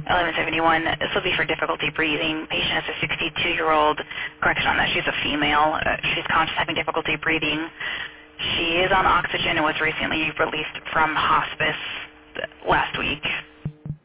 1171. This will be for difficulty breathing. Patient is a 62-year-old. Correction on that, she's a female. She's conscious, having difficulty breathing. She is on oxygen and was recently released from hospice last week.